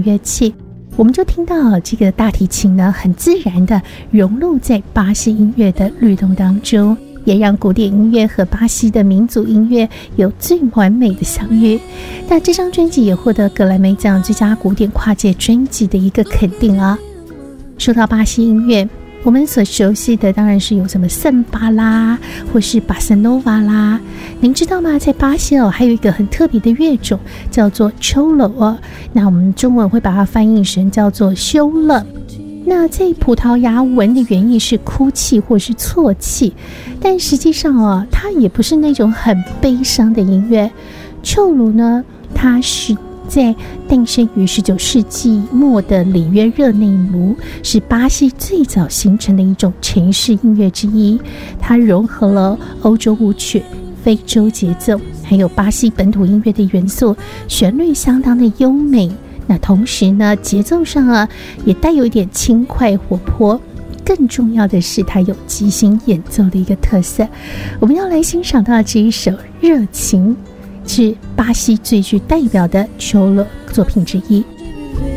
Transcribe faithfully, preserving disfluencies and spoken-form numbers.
乐器，我们就听到这个大提琴呢很自然的融入在巴西音乐的律动当中，也让古典音乐和巴西的民族音乐有最完美的相遇。那这张专辑也获得格莱美奖最佳古典跨界专辑的一个肯定啊。说到巴西音乐，我们所熟悉的当然是有什么圣巴啦，或是巴塞诺瓦啦。您知道吗？在巴西哦，还有一个很特别的乐种叫做秋楼哦。那我们中文会把它翻译成叫做休乐。那在葡萄牙文的原意是哭泣或是啜泣，但实际上哦，它也不是那种很悲伤的音乐。秋楼呢，它是在诞生于十九世纪末的里约热内卢，是巴西最早形成的一种城市音乐之一。它融合了欧洲舞曲、非洲节奏，还有巴西本土音乐的元素，旋律相当的优美。那同时呢，节奏上啊也带有一点轻快活泼。更重要的是，它有即兴演奏的一个特色。我们要来欣赏到这一首《热情》，是巴西最具代表的秋乐作品之一。